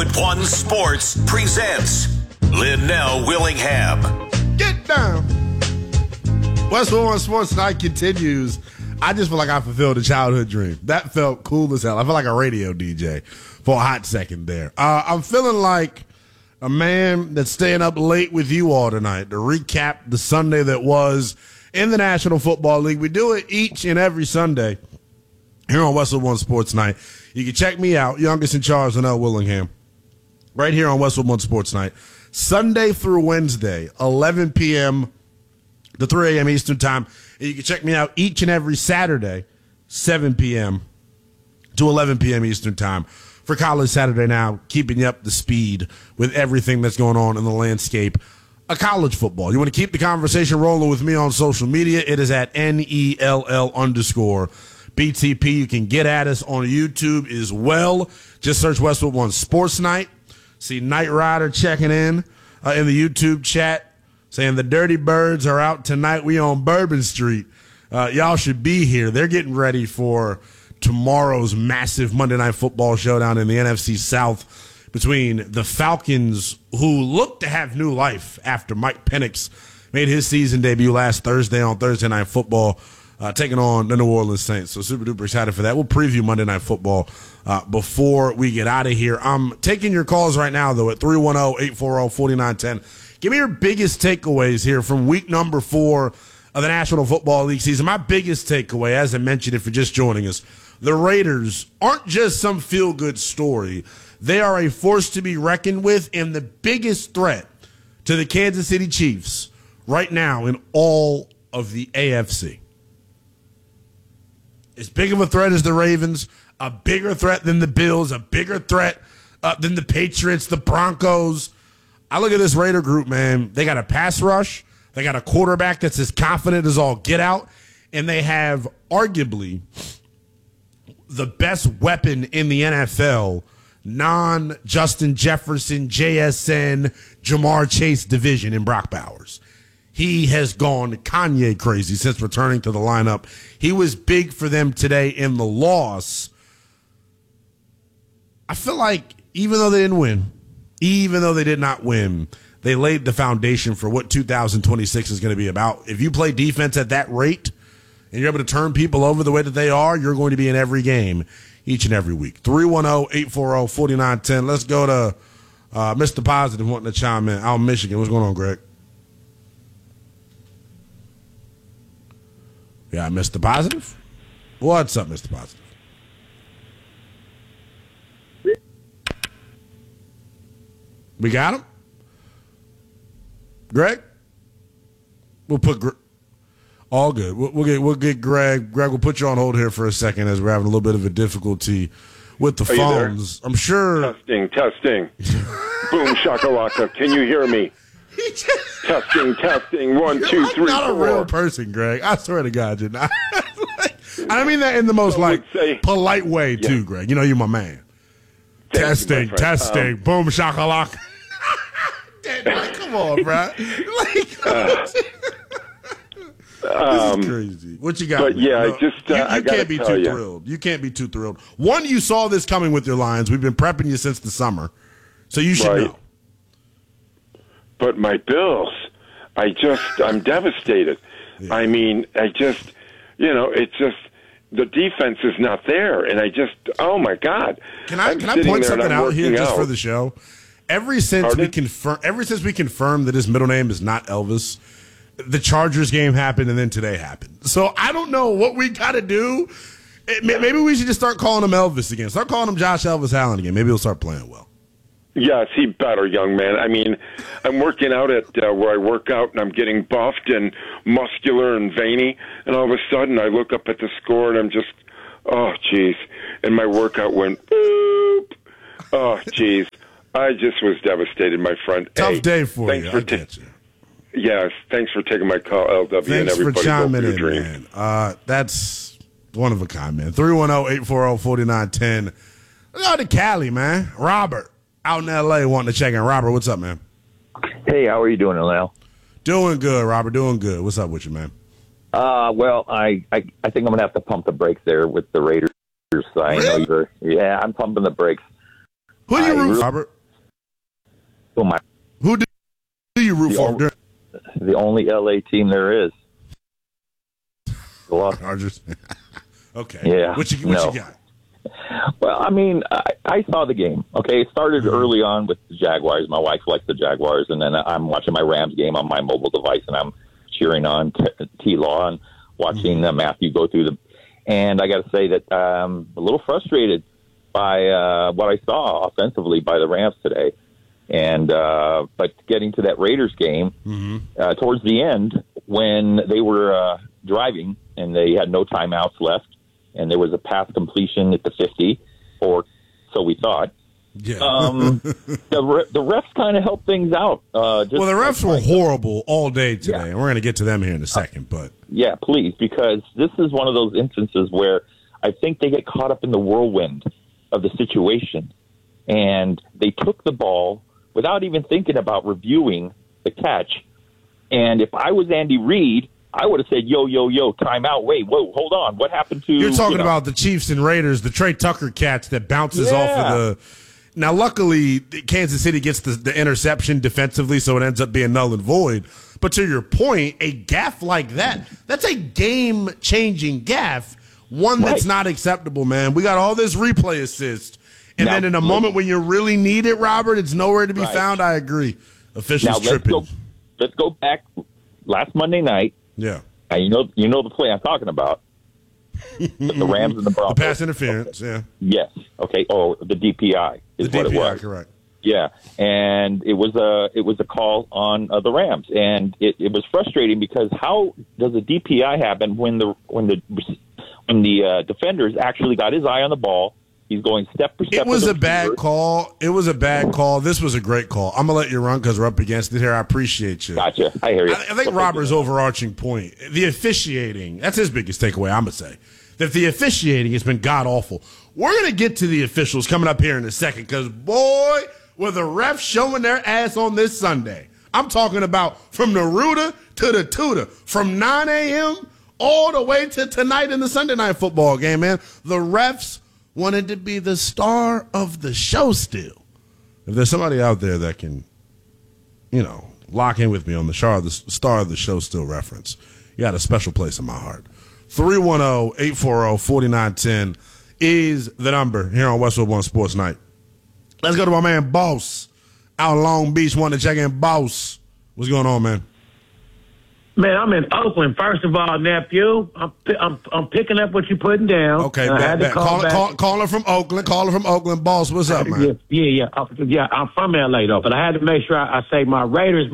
Westwood One Sports presents Linnell Willingham. Get down. Westwood One Sports Night continues. I just feel like I fulfilled a childhood dream. That felt cool as hell. I feel like a radio DJ for a hot second there. I'm feeling like a man that's staying up late with you all tonight to recap the Sunday that was in the National Football League. We do it each and every Sunday here on Westwood One Sports Night. You can check me out, youngest in charge, Linnell Willingham, right here on Westwood One Sports Night, Sunday through Wednesday, 11 p.m. to 3 a.m. Eastern Time. And you can check me out each and every Saturday, 7 p.m. to 11 p.m. Eastern Time for College Saturday Now, keeping you up to speed with everything that's going on in the landscape of college football. You want to keep the conversation rolling with me on social media? It is at NELL_BTP. You can get at us on YouTube as well. Just search Westwood One Sports Night. See Knight Rider checking in the YouTube chat, saying the Dirty Birds are out tonight. We on Bourbon Street. Y'all should be here. They're getting ready for tomorrow's massive Monday Night Football showdown in the NFC South between the Falcons, who look to have new life after Mike Penix made his season debut last Thursday on Thursday Night Football, taking on the New Orleans Saints. So super duper excited for that. We'll preview Monday Night Football before we get out of here. I'm taking your calls right now, though, at 310-840-4910. Give me your biggest takeaways here from week number 4 of the National Football League season. My biggest takeaway, as I mentioned, if you're just joining us, the Raiders aren't just some feel-good story. They are a force to be reckoned with and the biggest threat to the Kansas City Chiefs right now in all of the AFC. As big of a threat as the Ravens, a bigger threat than the Bills, a bigger threat than the Patriots, the Broncos. I look at this Raider group, man. They got a pass rush. They got a quarterback that's as confident as all get out. And they have arguably the best weapon in the NFL, non-Justin Jefferson, JSN, Jamar Chase division in Brock Bowers. He has gone Kanye crazy since returning to the lineup. He was big for them today in the loss. I feel like even though they didn't win, even though they did not win, they laid the foundation for what 2026 is going to be about. If you play defense at that rate and you're able to turn people over the way that they are, you're going to be in every game each and every week. 310-840-4910. Let's go to Mr. Positive wanting to chime in. Out in Michigan. What's going on, Greg? Yeah, Mr. Positive? What's up, Mr. Positive? We got him? Greg? We'll put all good. We'll get Greg. Greg, we'll put you on hold here for a second as we're having a little bit of a difficulty with the phones. I'm sure. Testing. Boom shakalaka. Can you hear me? Testing. 1, 2, 3, not 4. A real person, Greg. I swear to God, you're not. I mean that in the most polite way too, Greg. You know you're my man. Testing. Boom shakalaka. Come on, bro. This is crazy. What you got? But man? yeah, no, you can't be too thrilled. You can't be too thrilled. One, you saw this coming with your Lions. We've been prepping you since the summer, so you should know. But my Bills, I'm devastated. Yeah. I mean, it's just the defense is not there, and oh my God! Can I point something out here just for the show? Ever since we confirmed that his middle name is not Elvis, the Chargers game happened, and then today happened. So I don't know what we got to do. Maybe we should just start calling him Elvis again. Start calling him Josh Elvis Allen again. Maybe he'll start playing well. Yes, he better, young man. I mean, I'm working out at where I work out, and I'm getting buffed and muscular and veiny, and all of a sudden I look up at the score, and I'm just, oh, jeez. And my workout went, boop. Oh, jeez. I just was devastated, my friend. Tough day for you. I get you. Yes, thanks for taking my call, LW, and everybody. Thanks for chiming in, man. That's one of a kind, man. 310-840-4910. Let's go to Cali, man. Robert, out in L.A. wanting to check in. Robert, what's up, man? Hey, how are you doing, Lyle? Doing good, Robert. Doing good. What's up with you, man? Well, I think I'm going to have to pump the brakes there with the Raiders. I know I'm pumping the brakes. Who do you root for, Robert? Who do you root for? The only LA team there is. The Los Chargers. Okay. Yeah. What you got? Well, I mean, I saw the game. Okay, it started early on with the Jaguars. My wife likes the Jaguars, and then I'm watching my Rams game on my mobile device, and I'm cheering on T-Law and watching Matthew go through the. And I got to say that I'm a little frustrated by what I saw offensively by the Rams today. And but getting to that Raiders game towards the end, when they were driving and they had no timeouts left, and there was a pass completion at the 50, or so we thought. Yeah. The refs kind of helped things out. Well, the refs were horrible all day today, and we're going to get to them here in a second. But yeah, please, because this is one of those instances where I think they get caught up in the whirlwind of the situation, and they took the ball without even thinking about reviewing the catch. And if I was Andy Reid, I would have said, yo, timeout, wait, whoa, hold on. What happened to... You're talking about the Chiefs and Raiders, the Trey Tucker catch that bounces off of the... Now, luckily, Kansas City gets the interception defensively, so it ends up being null and void. But to your point, a gaffe like that, that's a game-changing gaffe, one that's not acceptable, man. We got all this replay assist, and then in a moment when you really need it, Robert, it's nowhere to be found. I agree. Officials tripping. Let's go back last Monday night. Yeah. You know the play I'm talking about. The Rams and the Broncos. The pass interference, yeah. Yes. Okay. Oh, the DPI is what it was. Correct. Yeah, and it was a call on the Rams, and it was frustrating because how does a DPI happen when the defender's actually got his eye on the ball? He's going step for step. It was a bad call. This was a great call. I'm going to let you run because we're up against it here. I appreciate you. Gotcha. I hear you. I think Robert's overarching point, the officiating, that's his biggest takeaway, I'm going to say. That the officiating has been god-awful. We're going to get to the officials coming up here in a second because, boy, were the refs showing their ass on this Sunday. I'm talking about from the rooter to the tutor, from 9 a.m. all the way to tonight in the Sunday night football game, man. The refs wanted to be the star of the show still. If there's somebody out there that can, lock in with me on the star of the show still reference, you got a special place in my heart. 310-840-4910 is the number here on Westwood One Sports Night. Let's go to my man Boss out in Long Beach. Want to check in, Boss. What's going on, man? Man, I'm in Oakland. First of all, nephew, I'm picking up what you're putting down. Okay, caller from Oakland. Caller from Oakland. Boss, what's up, man? Yeah. I'm from LA though, but I had to make sure I say my Raiders.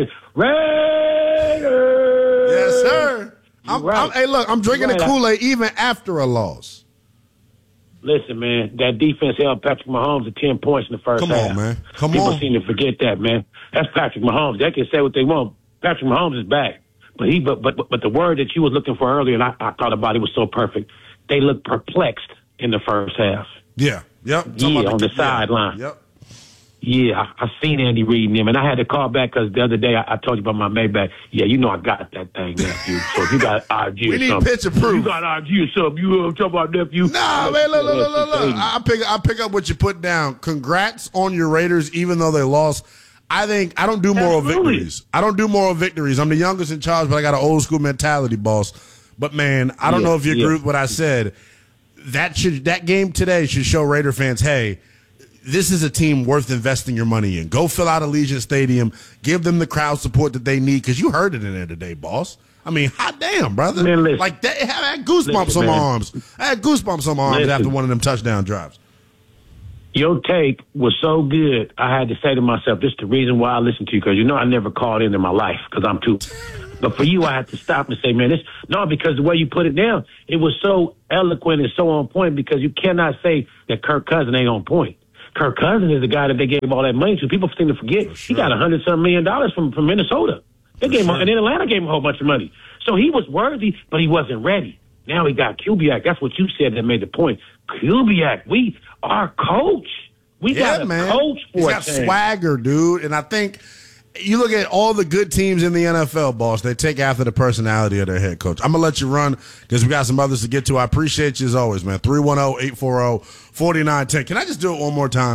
Yes, sir. Hey, look, I'm drinking the Kool-Aid even after a loss. Listen, man, that defense held Patrick Mahomes to 10 points in the first half. Come on, man. People seem to forget that, man. That's Patrick Mahomes. They can say what they want. Patrick Mahomes is back. But the word that you was looking for earlier, and I thought about it, was so perfect. They looked perplexed in the first half. Yeah. Yep. On the sideline. Yep. Yeah, I seen Andy Reid and him, and I had to call back because the other day I told you about my Maybach. Yeah, I got that thing, nephew. So if you got IG or something. We need picture proof. You got IG or something. You talking about nephew? Nah, man, look. I pick up what you put down. Congrats on your Raiders, even though they lost. I don't do moral victories. I'm the youngest in charge, but I got an old school mentality, Boss. But, man, I don't know if you agree with what I said. That game today should show Raider fans, hey, this is a team worth investing your money in. Go fill out Allegiant Stadium. Give them the crowd support that they need because you heard it in there today, Boss. I mean, hot damn, brother. Man, like that, I had goosebumps on my arms. After one of them touchdown drives. Your take was so good, I had to say to myself, this is the reason why I listen to you, because I never called in my life because I'm too. But for you, I had to stop and say, man, because the way you put it down, it was so eloquent and so on point because you cannot say that Kirk Cousins ain't on point. Kirk Cousins is the guy that they gave all that money to. People seem to forget he got $100-some million from Minnesota. And then Atlanta gave him a whole bunch of money. So he was worthy, but he wasn't ready. Now he got Kubiak. That's what you said that made the point. Kubiak, our coach. We got a coach for He's got swagger, dude. And I think you look at all the good teams in the NFL, Boss, they take after the personality of their head coach. I'm going to let you run because we got some others to get to. I appreciate you as always, man. 310-840-4910. Can I just do it one more time?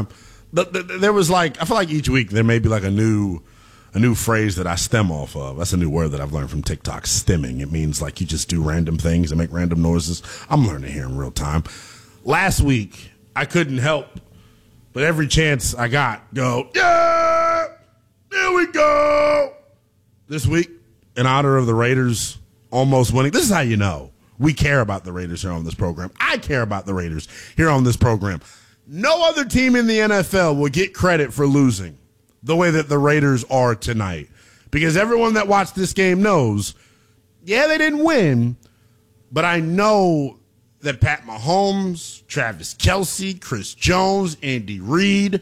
there was I feel like each week there may be like a new phrase that I stem off of. That's a new word that I've learned from TikTok, stemming. It means like you just do random things and make random noises. I'm learning here in real time. Last week, I couldn't help but every chance I got, go, yeah, here we go. This week, in honor of the Raiders almost winning, this is how you know we care about the Raiders here on this program. I care about the Raiders here on this program. No other team in the NFL will get credit for losing the way that the Raiders are tonight. Because everyone that watched this game knows, yeah, they didn't win, but I know that Pat Mahomes, Travis Kelce, Chris Jones, Andy Reid,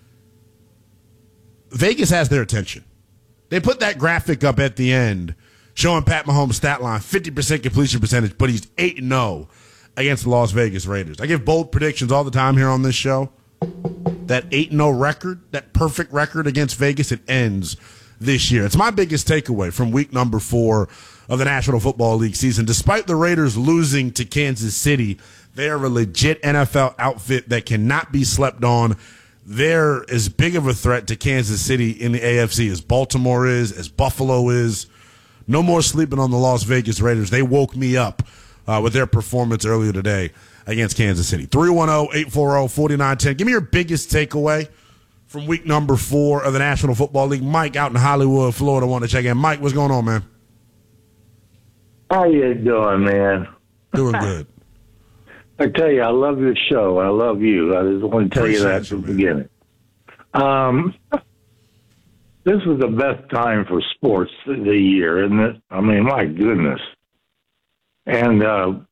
Vegas has their attention. They put that graphic up at the end showing Pat Mahomes' stat line, 50% completion percentage, but he's 8-0 against the Las Vegas Raiders. I give bold predictions all the time here on this show. That 8-0 record, that perfect record against Vegas, it ends this year. It's my biggest takeaway from week number 4 of the National Football League season. Despite the Raiders losing to Kansas City, they are a legit NFL outfit that cannot be slept on. They're as big of a threat to Kansas City in the AFC as Baltimore is, as Buffalo is. No more sleeping on the Las Vegas Raiders. They woke me up with their performance earlier today against Kansas City. 310-840-4910. Give me your biggest takeaway from week number 4 of the National Football League. Mike out in Hollywood, Florida, want to check in. Mike, what's going on, man? How you doing, man? Doing good. I tell you, I love your show. I love you. I just want to tell you that from the beginning. This is the best time for sports of the year, isn't it? I mean, my goodness. And I'm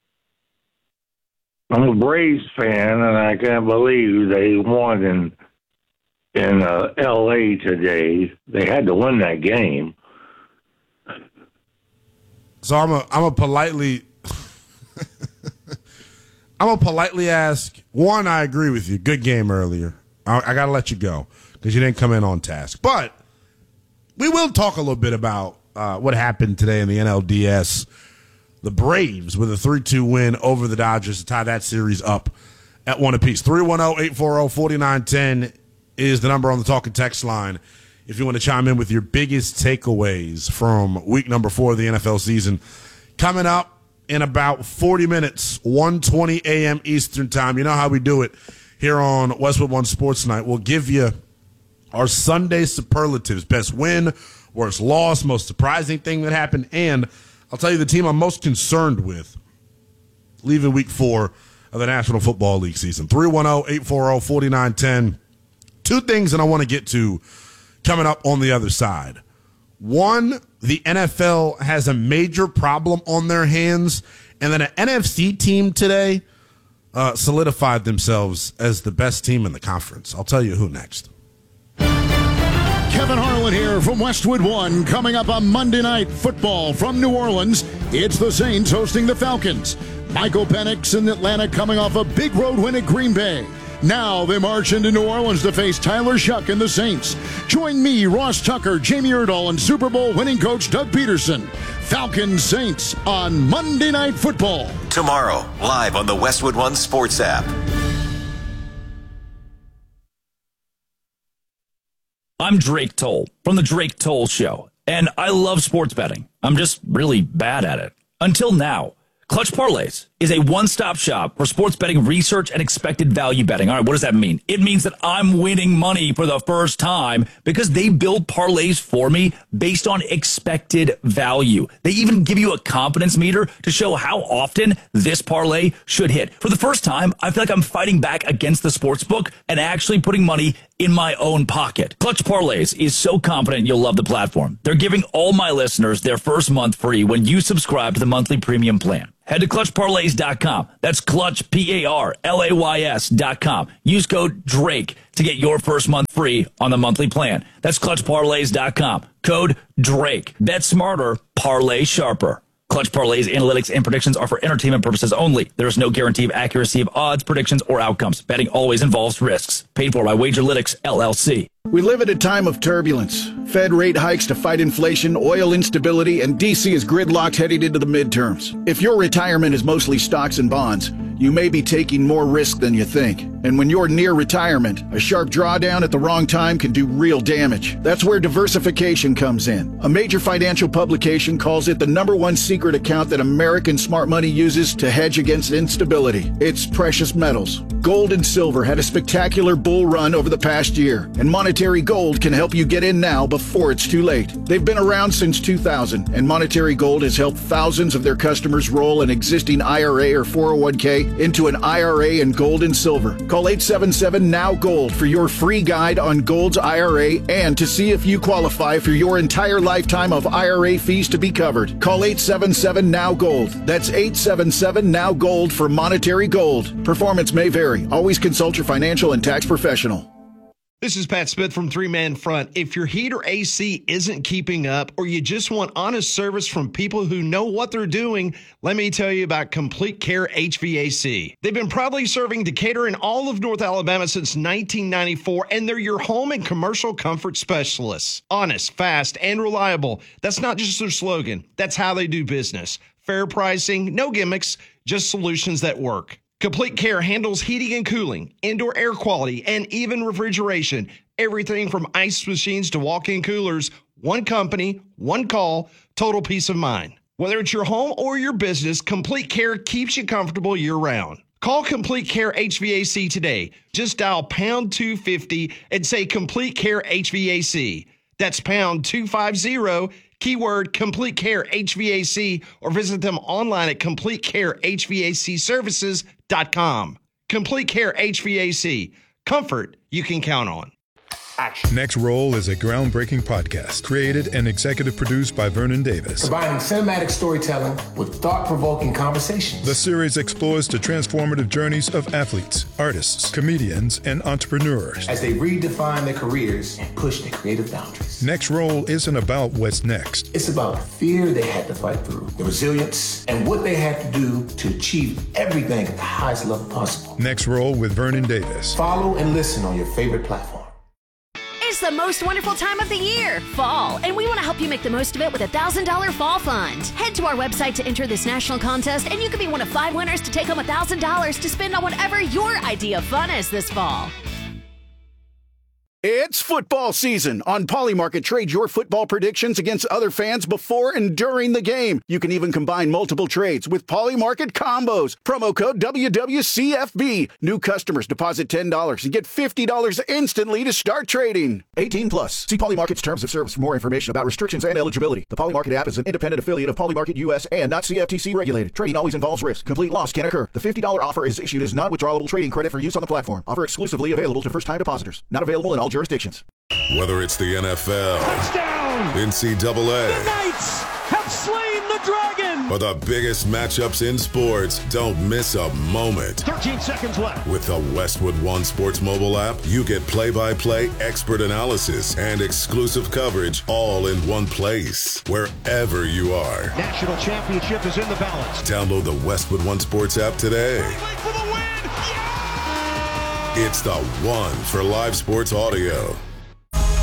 a Braves fan, and I can't believe they won in L.A. today. They had to win that game. So I'm a politely ask. One, I agree with you. Good game earlier. I got to let you go because you didn't come in on task. But we will talk a little bit about what happened today in the NLDS. The Braves with a 3-2 win over the Dodgers to tie that series up at 1 apiece. 310-840-4910 is the number on the talk and text line if you want to chime in with your biggest takeaways from week number 4 of the NFL season. Coming up in about 40 minutes, 1:20 a.m. Eastern time. You know how we do it here on Westwood One Sports Night. We'll give you our Sunday superlatives, best win, worst loss, most surprising thing that happened, and I'll tell you the team I'm most concerned with leaving week 4 of the National Football League season. 310-840-4910. Two things that I want to get to coming up on the other side. One, the NFL has a major problem on their hands, and then an NFC team today solidified themselves as the best team in the conference. I'll tell you who next. Kevin Harlan here from Westwood One. Coming up on Monday Night Football from New Orleans, it's the Saints hosting the Falcons. Michael Penix in Atlanta coming off a big road win at Green Bay. Now they march into New Orleans to face Tyler Shuck and the Saints. Join me, Ross Tucker, Jamie Erdahl, and Super Bowl winning coach Doug Peterson. Falcons Saints on Monday Night Football. Tomorrow, live on the Westwood One Sports app. I'm Drake Toll from The Drake Toll Show, and I love sports betting. I'm just really bad at it. Until now. Clutch Parlays is a one-stop shop for sports betting research and expected value betting. All right, what does that mean? It means that I'm winning money for the first time because they build parlays for me based on expected value. They even give you a confidence meter to show how often this parlay should hit. For the first time, I feel like I'm fighting back against the sports book and actually putting money in my own pocket. Clutch Parlays is so confident you'll love the platform. They're giving all my listeners their first month free when you subscribe to the monthly premium plan. Head to ClutchParlays.com. That's Clutch, PARLAYS.com. Use code DRAKE to get your first month free on the monthly plan. That's ClutchParlays.com. Code DRAKE. Bet smarter, parlay sharper. Clutch Parlays analytics and predictions are for entertainment purposes only. There is no guarantee of accuracy of odds, predictions, or outcomes. Betting always involves risks. Paid for by Wagerlytics, LLC. We live at a time of turbulence. Fed rate hikes to fight inflation, oil instability, and D.C. is gridlocked heading into the midterms. If your retirement is mostly stocks and bonds, you may be taking more risk than you think. And when you're near retirement, a sharp drawdown at the wrong time can do real damage. That's where diversification comes in. A major financial publication calls it the #1 secret account that American smart money uses to hedge against instability. It's precious metals. Gold and silver had a spectacular bull run over the past year, and Monetary Gold can help you get in now before it's too late. They've been around since 2000, and Monetary Gold has helped thousands of their customers roll an existing IRA or 401k into an IRA in gold and silver. Call 877-NOW-GOLD for your free guide on Gold's IRA and to see if you qualify for your entire lifetime of IRA fees to be covered. Call 877-NOW-GOLD. That's 877-NOW-GOLD for Monetary Gold. Performance may vary. Always consult your financial and tax professional. This is Pat Smith from Three Man Front. If your heat or AC isn't keeping up, or you just want honest service from people who know what they're doing, let me tell you about Complete Care HVAC. They've been proudly serving Decatur and all of North Alabama since 1994, and they're your home and commercial comfort specialists. Honest, fast, and reliable. That's not just their slogan. That's how they do business. Fair pricing, no gimmicks, just solutions that work. Complete Care handles heating and cooling, indoor air quality, and even refrigeration. Everything from ice machines to walk-in coolers. One company, one call, total peace of mind. Whether it's your home or your business, Complete Care keeps you comfortable year-round. Call Complete Care HVAC today. Just dial pound 250 and say Complete Care HVAC. That's pound 250, keyword Complete Care HVAC, or visit them online at CompleteCareHVACServices.com. Complete Care HVAC. Comfort you can count on. Action. Next Roll is a groundbreaking podcast created and executive produced by Vernon Davis. Combining cinematic storytelling with thought-provoking conversations. The series explores the transformative journeys of athletes, artists, comedians, and entrepreneurs as they redefine their careers and push their creative boundaries. Next Roll isn't about what's next. It's about the fear they had to fight through, the resilience, and what they had to do to achieve everything at the highest level possible. Next Roll with Vernon Davis. Follow and listen on your favorite platform. It's the most wonderful time of the year, fall, and we want to help you make the most of it with a $1,000 fall fund. Head to our website to enter this national contest, and you could be one of 5 winners to take home $1,000 to spend on whatever your idea of fun is this fall. It's football season. On Polymarket, trade your football predictions against other fans before and during the game. You can even combine multiple trades with Polymarket combos. Promo code WWCFB. New customers deposit $10 and get $50 instantly to start trading. 18 plus. See Polymarket's terms of service for more information about restrictions and eligibility. The Polymarket app is an independent affiliate of Polymarket US and not CFTC regulated. Trading always involves risk. Complete loss can occur. The $50 offer is issued as non-withdrawable trading credit for use on the platform. Offer exclusively available to first-time depositors. Not available in all jurisdictions. Whether it's the NFL, touchdown, NCAA, the Knights have slain the dragon, or the biggest matchups in sports, don't miss a moment. 13 seconds left. With the Westwood One Sports mobile app, you get play-by-play expert analysis and exclusive coverage all in one place, wherever you are. National championship is in the balance. Download the Westwood One Sports app today. For the win. Yeah! It's the one for live sports audio.